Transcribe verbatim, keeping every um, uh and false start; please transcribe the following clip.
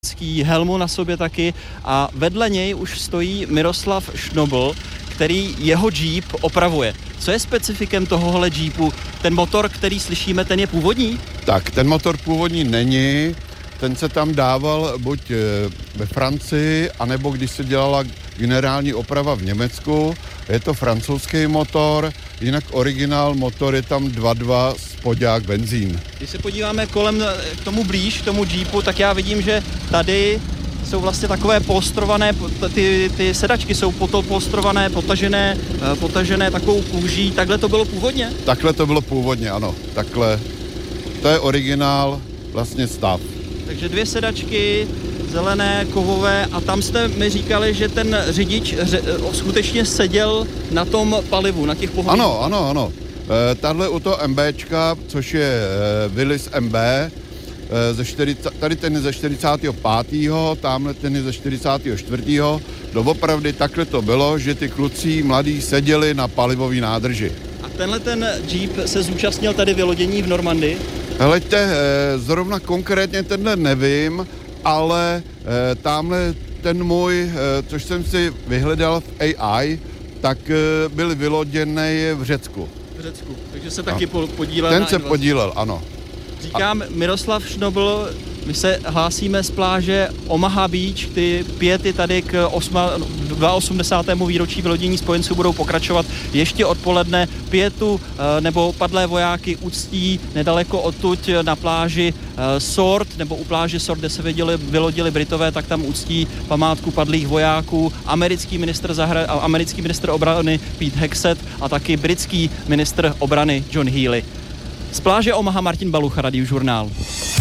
helmu na sobě taky a vedle něj už stojí Miroslav Šnobl, který jeho Jeep opravuje. Co je specifikem tohohle Jeepu? Ten motor, který slyšíme, ten je původní? Tak, ten motor původní není, ten se tam dával buď ve Francii, anebo když se dělala generální oprava v Německu. Je to francouzský motor, jinak originál motor je tam dva dva spodák benzín. Když se podíváme kolem k tomu blíž, k tomu Jeepu, tak já vidím, že tady jsou vlastně takové polstrované, ty, ty sedačky jsou polstrované, potažené, potažené takovou kůží. Takhle to bylo původně? Takhle to bylo původně, ano. Takhle. To je originál, vlastně stav. Takže dvě sedačky, zelené, kovové, a tam jste mi říkali, že ten řidič ře, skutečně seděl na tom palivu, na těch pohonných. Ano, ano, ano. E, tahle u toho MBčka, což je e, Willys M B, e, ze čtyřicátého, tady ten je ze čtyřicátého pátého tamhle ten je ze čtyřicátého čtvrtého Doopravdy takhle to bylo, že ty kluci mladí seděli na palivový nádrži. A tenhle ten Jeep se zúčastnil tady vylodění v Normandii? Hleďte, e, zrovna konkrétně tenhle nevím, ale e, tamhle ten můj, e, což jsem si vyhledal v A I, tak e, byl vyloděný v Řecku. V Řecku, takže se taky no. podílel. Ten se podílel, ano. Říkám, Miroslav Šnobl, my se hlásíme z pláže Omaha Beach, ty pěty tady k osmdesátému druhému výročí vylodění spojenců budou pokračovat ještě odpoledne. Pětu nebo padlé vojáky uctí nedaleko odtud na pláži Sword, nebo u pláže Sword, kde se vylodili, vylodili Britové, tak tam uctí památku padlých vojáků. Americký ministr, zahra, americký ministr obrany Pete Hegseth a taky britský ministr obrany John Healey. Z pláže Omaha Martin Balucha, Radiožurnál.